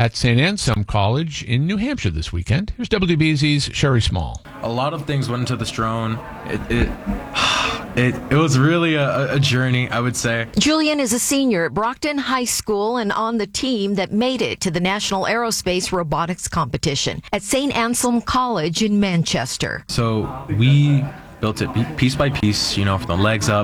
at St. Anselm College in New Hampshire this weekend. Here's WBZ's Sherry Small. A lot of things went into this drone. It was really a journey, I would say. Julian is a senior at Brockton High School and on the team that made it to the National Aerospace Robotics Competition at St. Anselm College in Manchester. So we built it piece by piece, from the legs up,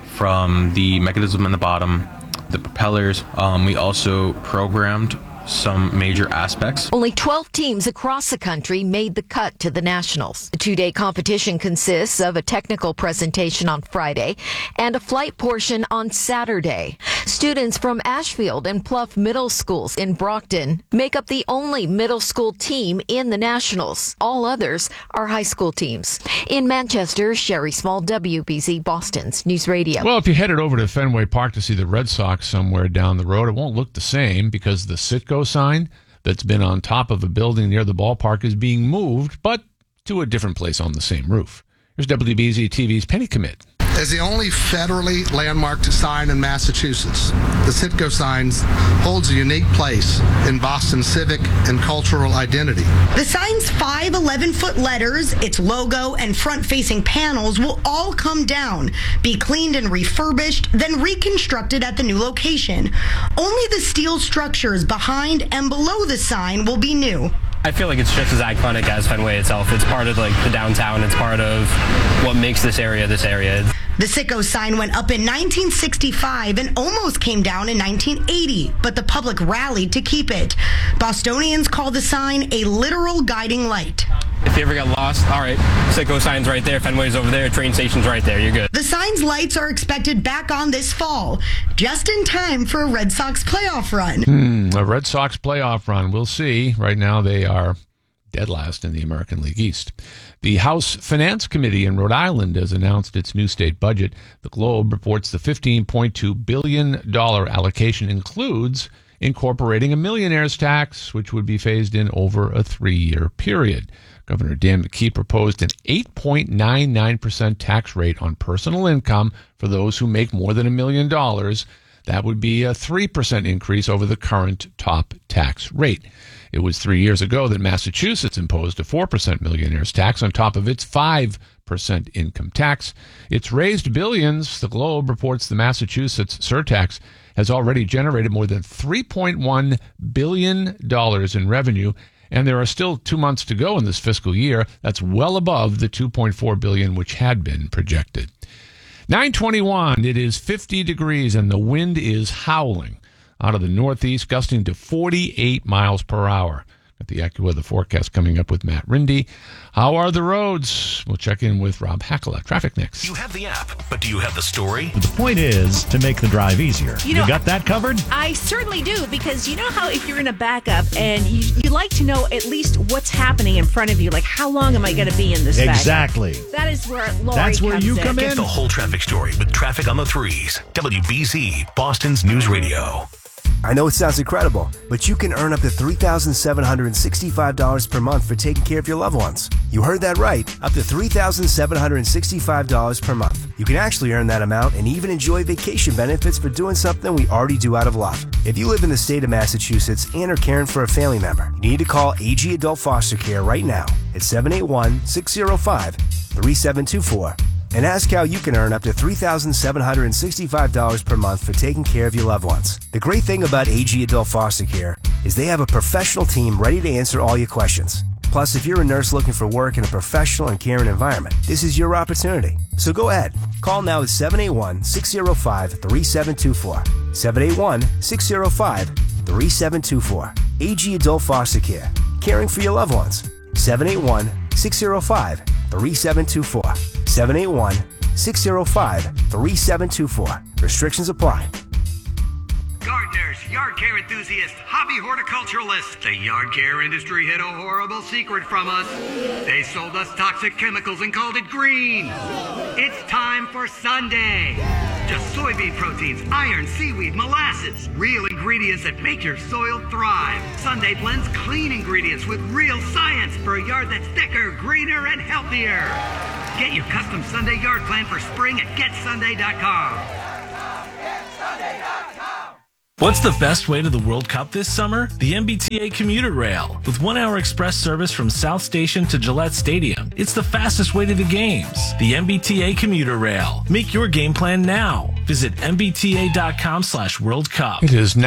from the mechanism in the bottom, the propellers. We also programmed some major aspects. Only 12 teams across the country made the cut to the Nationals. The two-day competition consists of a technical presentation on Friday and a flight portion on Saturday. Students from Ashfield and Plough Middle Schools in Brockton make up the only middle school team in the Nationals. All others are high school teams. In Manchester, Sherry Small, WBZ Boston's News Radio. Well, if you headed over to Fenway Park to see the Red Sox somewhere down the road, it won't look the same because the Citgo sign that's been on top of a building near the ballpark is being moved, but to a different place on the same roof. Here's WBZ TV's Penny Commit. As the only federally landmarked sign in Massachusetts, the Citgo signs holds a unique place in Boston's civic and cultural identity. The sign's 5 11-foot letters, its logo, and front-facing panels will all come down, be cleaned and refurbished, then reconstructed at the new location. Only the steel structures behind and below the sign will be new. I feel like it's just as iconic as Fenway itself. It's part of the downtown. It's part of what makes this area this area. The Citgo sign went up in 1965 and almost came down in 1980, but the public rallied to keep it. Bostonians call the sign a literal guiding light. If you ever get lost, all right, Citgo sign's right there, Fenway's over there, train station's right there, you're good. The sign's lights are expected back on this fall, just in time for a Red Sox playoff run. A Red Sox playoff run. We'll see. Right now they are dead last in the American League East. The House Finance Committee in Rhode Island has announced its new state budget. The Globe reports the $15.2 billion allocation includes incorporating a millionaire's tax, which would be phased in over a 3-year period. Governor Dan McKee proposed an 8.99% tax rate on personal income for those who make more than $1 million. That would be a 3% increase over the current top tax rate. It was 3 years ago that Massachusetts imposed a 4% millionaire's tax on top of its 5% income tax. It's raised billions. The Globe reports the Massachusetts surtax has already generated more than $3.1 billion in revenue, and there are still 2 months to go in this fiscal year. That's well above the $2.4 billion which had been projected. 9:21, it is 50 degrees and the wind is howling out of the northeast, gusting to 48 miles per hour. Got the AccuWeather forecast coming up with Matt Rindy. How are the roads? We'll check in with Rob Hackala. Traffic next. You have the app, but do you have the story? The point is to make the drive easier. You got that covered? I certainly do, because you know how if you're in a backup and you like to know at least what's happening in front of you, like how long am I going to be in this Exactly. backup? That is where Lori That's where comes you in. come Get in. the whole traffic story with Traffic on the Threes. WBZ, Boston's News Radio. I know it sounds incredible, but you can earn up to $3,765 per month for taking care of your loved ones. You heard that right, up to $3,765 per month. You can actually earn that amount and even enjoy vacation benefits for doing something we already do out of love. If you live in the state of Massachusetts and are caring for a family member, you need to call AG Adult Foster Care right now at 781-605-3724. And ask how you can earn up to $3,765 per month for taking care of your loved ones. The great thing about AG Adult Foster Care is they have a professional team ready to answer all your questions. Plus, if you're a nurse looking for work in a professional and caring environment, this is your opportunity. So go ahead. Call now at 781-605-3724. 781-605-3724. AG Adult Foster Care. Caring for your loved ones. 781-605-3724. 781-605-3724. Restrictions apply. Gardeners, yard care enthusiasts, hobby horticulturalists. The yard care industry hid a horrible secret from us. They sold us toxic chemicals and called it green. It's time for Sunday. Just soybean proteins, iron, seaweed, molasses. Real ingredients that make your soil thrive. Sunday blends clean ingredients with real science for a yard that's thicker, greener, and healthier. Get your custom Sunday yard plan for spring at GetSunday.com. What's the best way to the World Cup this summer? The MBTA Commuter Rail. With 1-hour express service from South Station to Gillette Stadium, it's the fastest way to the games. The MBTA Commuter Rail. Make your game plan now. Visit mbta.com/World Cup. It is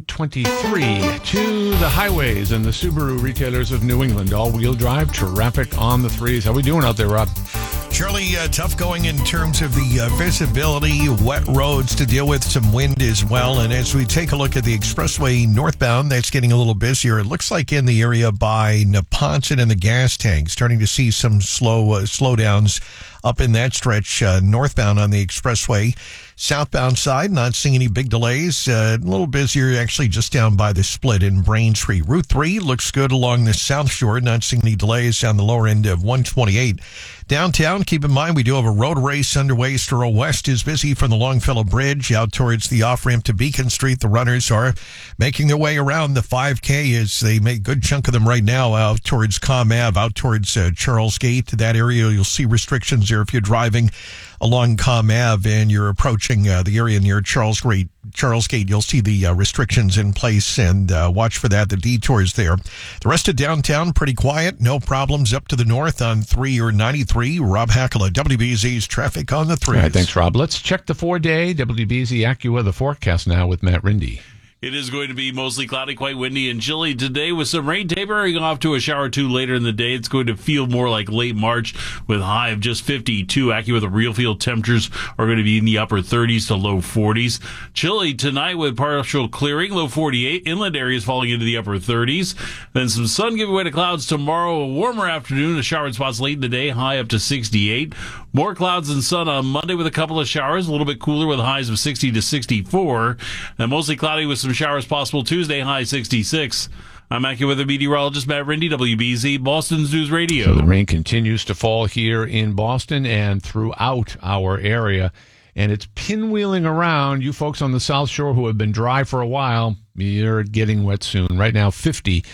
9:23 to the highways and the Subaru retailers of New England. All-wheel drive traffic on the threes. How we doing out there, Rob? Charlie, tough going in terms of the visibility, wet roads to deal with, some wind as well. And as we take a look at the expressway northbound, that's getting a little busier. It looks like in the area by Neponset and the gas tank, starting to see some slowdowns up in that stretch northbound on the expressway. Southbound side, not seeing any big delays. A little busier, actually, just down by the split in Braintree. Route 3 looks good along the South Shore. Not seeing any delays on the lower end of 128. Downtown, keep in mind, we do have a road race underway. Storrow West is busy from the Longfellow Bridge out towards the off-ramp to Beacon Street. The runners are making their way around the 5K as they make a good chunk of them right now out towards Com Ave, out towards Charles Gate. That area, you'll see restrictions there if you're driving along Com Ave and you're approaching the area near Charles Gate. You'll see the restrictions in place, and watch for that. The detours there. The rest of downtown, pretty quiet. No problems up to the north on 3 or 93. Rob Hackala, WBZ's traffic on the 3s. All right, thanks, Rob. Let's check the 4-day WBZ AccuWeather forecast now with Matt Rindy. It is going to be mostly cloudy, quite windy and chilly today with some rain tapering off to a shower or two later in the day. It's going to feel more like late March with a high of just 52. AccuWeather real field temperatures are going to be in the upper 30s to low 40s. Chilly tonight with partial clearing, low 48. Inland areas falling into the upper 30s. Then some sun giving way to clouds tomorrow. A warmer afternoon, a shower in spots late in the day, high up to 68. More clouds and sun on Monday with a couple of showers, a little bit cooler with highs of 60 to 64. And mostly cloudy with some showers possible Tuesday, high 66. I'm AccuWeather meteorologist Matt Rindy, WBZ, Boston's News Radio. So the rain continues to fall here in Boston and throughout our area, and it's pinwheeling around. You folks on the South Shore who have been dry for a while, you're getting wet soon. Right now, 50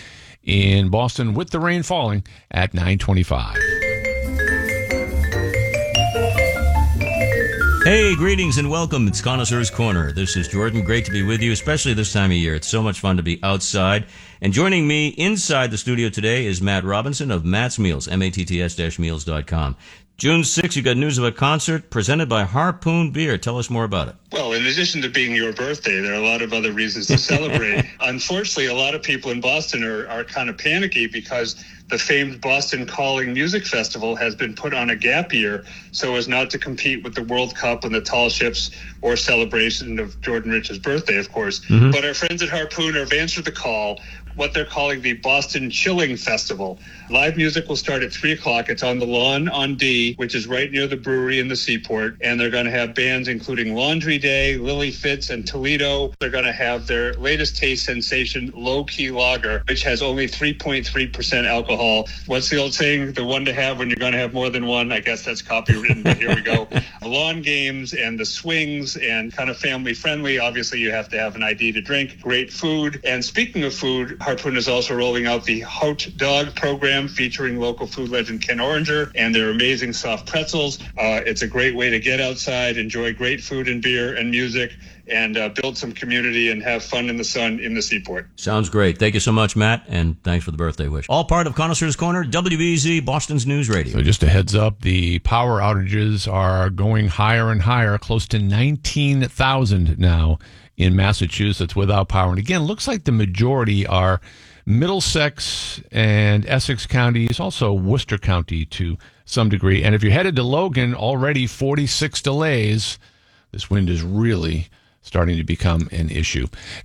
in Boston with the rain falling at 9:25. Hey, greetings and welcome. It's Connoisseur's Corner. This is Jordan. Great to be with you, especially this time of year. It's so much fun to be outside. And joining me inside the studio today is Matt Robinson of Matt's Meals, matts-meals.com. June 6th, you got news of a concert presented by Harpoon Beer. Tell us more about it. Well, in addition to being your birthday, there are a lot of other reasons to celebrate. Unfortunately, a lot of people in Boston are kind of panicky because the famed Boston Calling Music Festival has been put on a gap year so as not to compete with the World Cup and the tall ships or celebration of Jordan Rich's birthday, of course. Mm-hmm. But our friends at Harpoon have answered the call, what they're calling the Boston Chilling Festival. Live music will start at 3 o'clock. It's on the lawn on D, which is right near the brewery in the Seaport. And they're going to have bands including Laundry Day, Lily Fitz, and Toledo. They're going to have their latest taste sensation, Low Key Lager, which has only 3.3% alcohol. What's the old saying? The one to have when you're going to have more than one. I guess that's copywritten, but here we go. Lawn games and the swings and kind of family friendly. Obviously, you have to have an ID to drink. Great food. And speaking of food, Harpoon is also rolling out the Hot Dog program featuring local food legend Ken Oringer and their amazing soft pretzels. It's a great way to get outside, enjoy great food and beer and music, and build some community and have fun in the sun in the Seaport. Sounds great. Thank you so much, Matt, and thanks for the birthday wish. All part of Connoisseur's Corner, WBZ, Boston's News Radio. So just a heads up, the power outages are going higher and higher, close to 19,000 now in Massachusetts without power. And again, looks like the majority are Middlesex and Essex counties, also Worcester County to some degree. And if you're headed to Logan, already 46 delays. This wind is really starting to become an issue.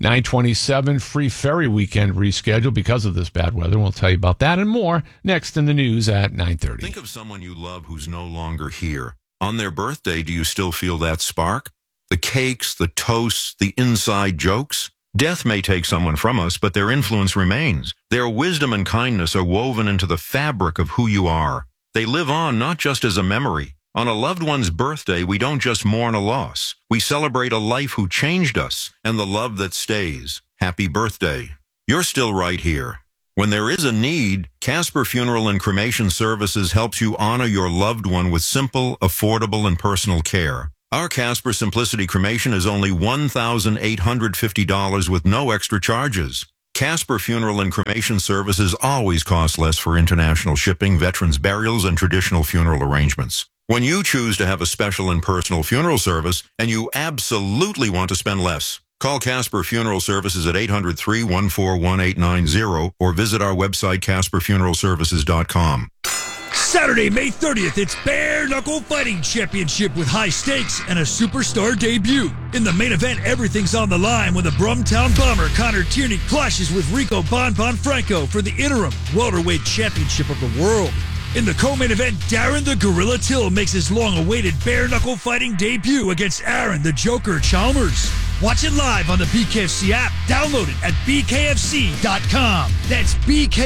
9:27, free ferry weekend rescheduled because of this bad weather. We'll tell you about that and more next in the news at 9:30. Think of someone you love who's no longer here. On their birthday, do you still feel that spark? The cakes, the toasts, the inside jokes? Death may take someone from us, but their influence remains. Their wisdom and kindness are woven into the fabric of who you are. They live on not just as a memory. On a loved one's birthday, we don't just mourn a loss. We celebrate a life who changed us and the love that stays. Happy birthday. You're still right here. When there is a need, Casper Funeral and Cremation Services helps you honor your loved one with simple, affordable, and personal care. Our Casper Simplicity cremation is only $1,850 with no extra charges. Casper Funeral and Cremation Services always cost less for international shipping, veterans burials, and traditional funeral arrangements. When you choose to have a special and personal funeral service, and you absolutely want to spend less, call Casper Funeral Services at 800-314-1890 or visit our website, CasperFuneralServices.com. Saturday, May 30th, it's Bare Knuckle Fighting Championship with high stakes and a superstar debut. In the main event, everything's on the line when the Brumtown Bomber Connor Tierney clashes with Rico Bon Franco for the interim welterweight championship of the world. In the co-main event, Darren the Gorilla Till makes his long-awaited bare knuckle fighting debut against Aaron the Joker Chalmers. Watch it live on the BKFC app. Download it at bkfc.com. That's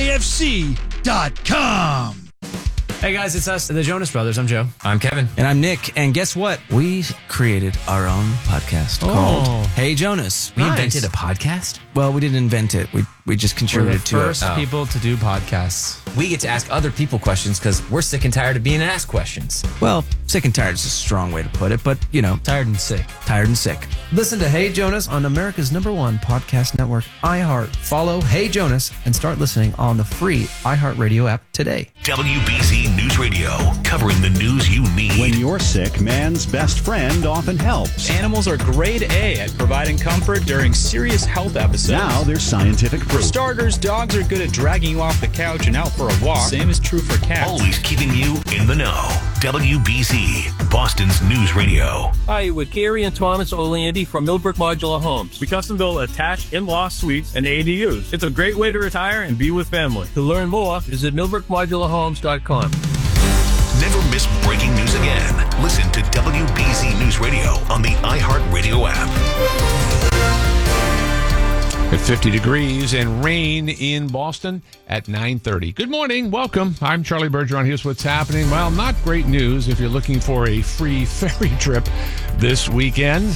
bkfc.com. Hey guys, it's us, the Jonas Brothers. I'm Joe. I'm Kevin. And I'm Nick. And guess what? We created our own podcast called Hey Jonas. We invented a podcast? Well, we didn't invent it. We just contributed to it. We're the first people to do podcasts. We get to ask other people questions because we're sick and tired of being asked questions. Well, sick and tired is a strong way to put it, but, you know. Tired and sick. Tired and sick. Listen to Hey Jonas on America's #1 podcast network, iHeart. Follow Hey Jonas and start listening on the free iHeartRadio app today. WBZ News Radio, covering the news you need. When you're sick, man's best friend often helps. Animals are grade A at providing comfort during serious health episodes. Now there's scientific For proof. starters, dogs are good at dragging you off the couch and out for a walk. Same is true for cats. Always keeping you in the know. WBZ, Boston's News Radio. Hi, with Gary and Thomas Orlandi from Millbrook Modular Homes. We custom build attached in-law suites and ADUs. It's a great way to retire and be with family. To learn more, visit millbrookmodularhomes.com. Never miss breaking news again. Listen to WBZ News Radio on the iHeartRadio app. At 50 degrees and rain in Boston at 9:30. Good morning. Welcome. I'm Charlie Bergeron. Here's what's happening. Well, not great news if you're looking for a free ferry trip this weekend.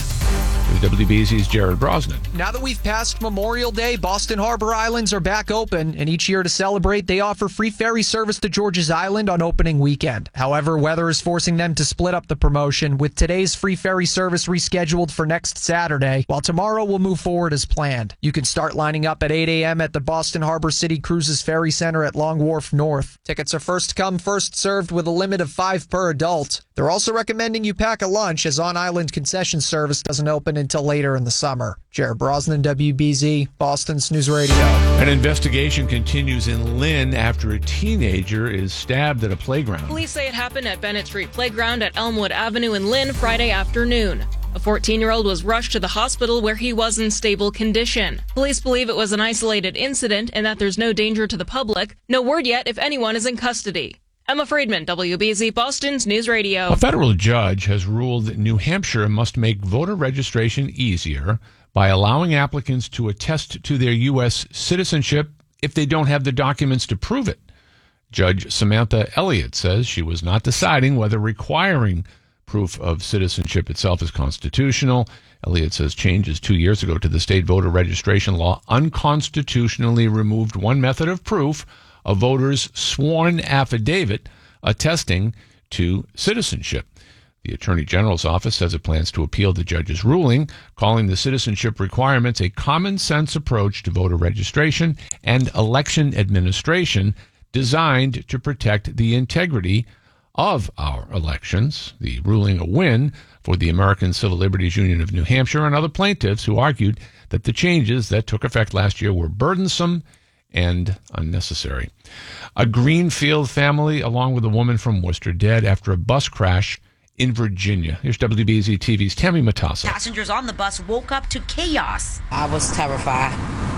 WBZ's Jared Brosnan. Now that we've passed Memorial Day, Boston Harbor Islands are back open, and each year to celebrate, they offer free ferry service to George's Island on opening weekend. However, weather is forcing them to split up the promotion, with today's free ferry service rescheduled for next Saturday, while tomorrow will move forward as planned. You can start lining up at 8 a.m. at the Boston Harbor City Cruises Ferry Center at Long Wharf North. Tickets are first come, first served with a limit of 5 per adult. They're also recommending you pack a lunch, as on-island concession service doesn't open until later in the summer. Jared Brosnan, WBZ, Boston's News Radio. An investigation continues in Lynn after a teenager is stabbed at a playground. Police say it happened at Bennett Street Playground at Elmwood Avenue in Lynn Friday afternoon. A 14-year-old was rushed to the hospital where he was in stable condition. Police believe it was an isolated incident and that there's no danger to the public. No word yet if anyone is in custody. Emma Friedman, WBZ, Boston's News Radio. A federal judge has ruled that New Hampshire must make voter registration easier by allowing applicants to attest to their U.S. citizenship if they don't have the documents to prove it. Judge Samantha Elliott says she was not deciding whether requiring proof of citizenship itself is constitutional. Elliott says changes 2 years ago to the state voter registration law unconstitutionally removed one method of proof, a voter's sworn affidavit attesting to citizenship. The Attorney General's office says it plans to appeal the judge's ruling, calling the citizenship requirements a common-sense approach to voter registration and election administration designed to protect the integrity of our elections. The ruling a win for the American Civil Liberties Union of New Hampshire and other plaintiffs who argued that the changes that took effect last year were burdensome and unnecessary. A Greenfield family, along with a woman from Worcester, dead after a bus crash in Virginia. Here's WBZ TV's Tammy Matassa. Passengers on the bus woke up to chaos. I was terrified.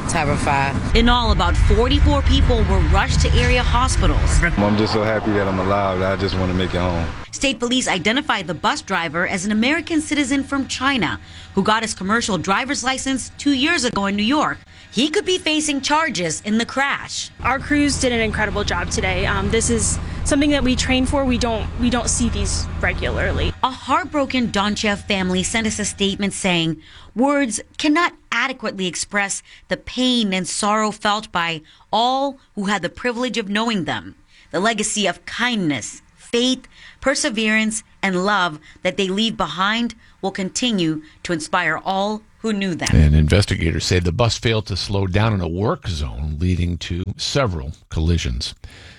In all, about 44 people were rushed to area hospitals. I'm just so happy that I'm alive that I just want to make it home. State police identified the bus driver as an American citizen from China who got his commercial driver's license 2 years ago in New York. He could be facing charges in the crash. Our crews did an incredible job today. This is something that we train for. We don't see these regularly. A heartbroken Donchev family sent us a statement saying, "Words cannot adequately express the pain and sorrow felt by all who had the privilege of knowing them. The legacy of kindness, faith, perseverance, and love that they leave behind will continue to inspire all who knew them. And investigators say the bus failed to slow down in a work zone, leading to several collisions.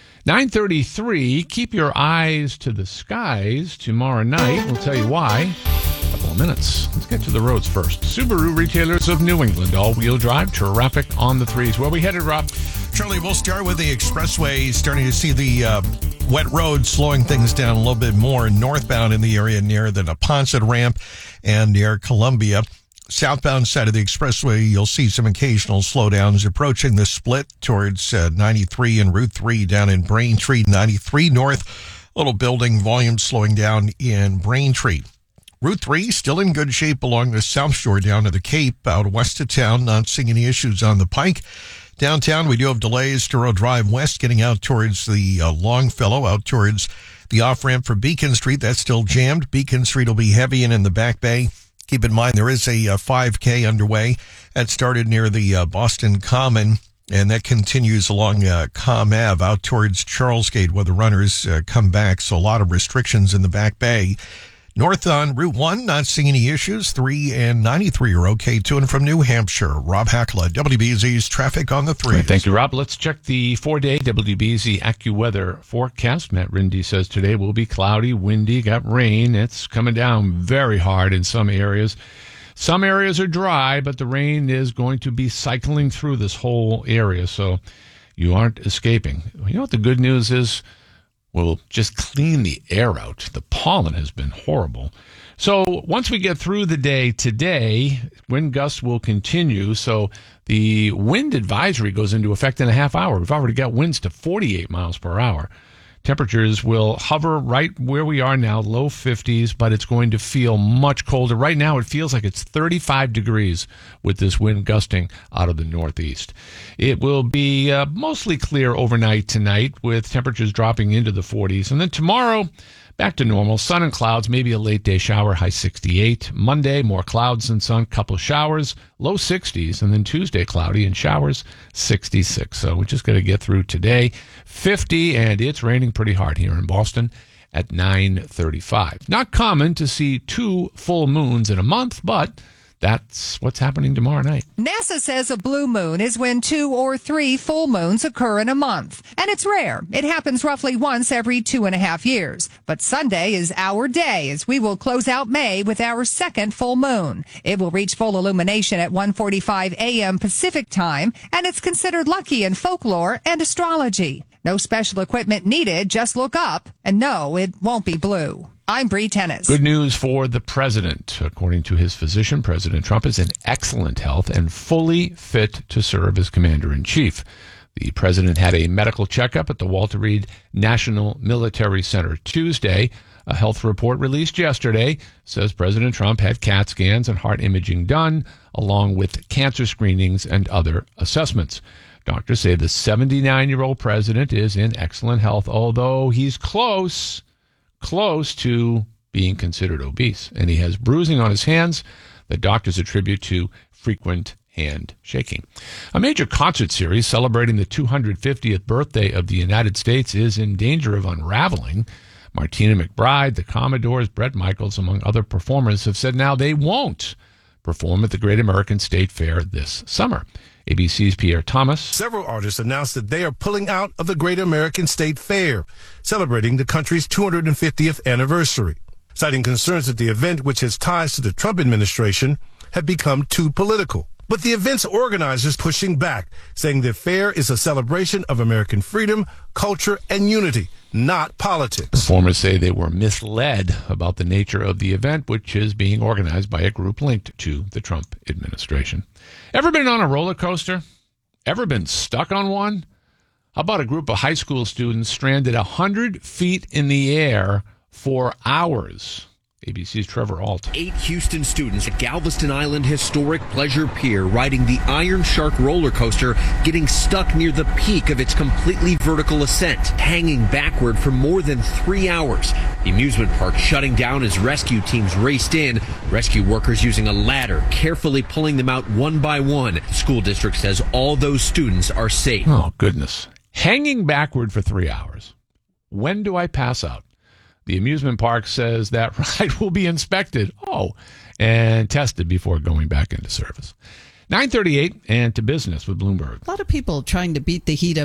9:33, keep your eyes to the skies tomorrow night. We'll tell you why. A couple of minutes. Let's get to the roads first. Subaru Retailers of New England, all-wheel drive, traffic on the threes. Where we headed, Rob? Charlie, we'll start with the expressway, starting to see the wet road slowing things down a little bit more northbound in the area near the Neponset ramp and near Columbia. Southbound side of the expressway, you'll see some occasional slowdowns approaching the split towards 93 and Route 3 down in Braintree. 93 north, little building volume slowing down in Braintree. Route 3 still in good shape along the South Shore down to the Cape. Out west of town, not seeing any issues on the Pike. Downtown, we do have delays. Duro Drive West getting out towards the Longfellow, out towards the off-ramp for Beacon Street. That's still jammed. Beacon Street will be heavy and in the Back Bay. Keep in mind, there is a 5K underway that started near the Boston Common, and that continues along Com Ave out towards Charles Gate where the runners come back. So a lot of restrictions in the Back Bay. North on Route 1, not seeing any issues. 3 and 93 are okay to and from New Hampshire. Rob Hackla, WBZ's Traffic on the 3. Thank you, Rob. Let's check the 4-day WBZ AccuWeather forecast. Matt Rindy says today will be cloudy, windy, got rain. It's coming down very hard in some areas. Some areas are dry, but the rain is going to be cycling through this whole area, so you aren't escaping. You know what the good news is? We'll just clean the air out. The pollen has been horrible. So once we get through the day today, wind gusts will continue. So the wind advisory goes into effect in a half hour. We've already got winds to 48 miles per hour. Temperatures will hover right where we are now, low 50s, but it's going to feel much colder. Right now, it feels like it's 35 degrees with this wind gusting out of the northeast. It will be mostly clear overnight tonight with temperatures dropping into the 40s. And then tomorrow, back to normal, sun and clouds, maybe a late day shower, high 68. Monday, more clouds and sun, couple of showers, low 60s. And then Tuesday, cloudy and showers, 66. So we just got to get through today. 50, and it's raining pretty hard here in Boston at 9:35. Not common to see 2 full moons in a month, but that's what's happening tomorrow night. NASA says a blue moon is when 2 or 3 full moons occur in a month. And it's rare. It happens roughly once every 2.5 years. But Sunday is our day as we will close out May with our second full moon. It will reach full illumination at 1:45 a.m. Pacific time, and it's considered lucky in folklore and astrology. No special equipment needed, just look up. And no, it won't be blue. I'm Bree Tennis. Good news for the president. According to his physician, President Trump is in excellent health and fully fit to serve as commander-in-chief. The president had a medical checkup at the Walter Reed National Military Center Tuesday. A health report released yesterday says President Trump had CAT scans and heart imaging done, along with cancer screenings and other assessments. Doctors say the 79-year-old president is in excellent health, although he's close to being considered obese, and he has bruising on his hands that doctors attribute to frequent hand shaking. A major concert series celebrating the 250th birthday of the United States is in danger of unraveling. Martina McBride, the Commodores, Bret Michaels, among other performers, have said now they won't perform at the Great American State Fair this summer. ABC's Pierre Thomas. Several artists announced that they are pulling out of the Great American State Fair, celebrating the country's 250th anniversary, citing concerns that the event, which has ties to the Trump administration, had become too political. But the event's organizers pushing back, saying the fair is a celebration of American freedom, culture, and unity, not politics. Performers say they were misled about the nature of the event, which is being organized by a group linked to the Trump administration. Ever been on a roller coaster? Ever been stuck on one? How about a group of high school students stranded 100 feet in the air for hours? ABC's Trevor Alt. 8 Houston students at Galveston Island Historic Pleasure Pier riding the Iron Shark roller coaster, getting stuck near the peak of its completely vertical ascent, hanging backward for more than 3 hours. The amusement park shutting down as rescue teams raced in, rescue workers using a ladder, carefully pulling them out one by one. The school district says all those students are safe. Oh, goodness. Hanging backward for 3 hours. When do I pass out? The amusement park says that ride will be inspected, and tested before going back into service. 9:38 and to business with Bloomberg. A lot of people trying to beat the heat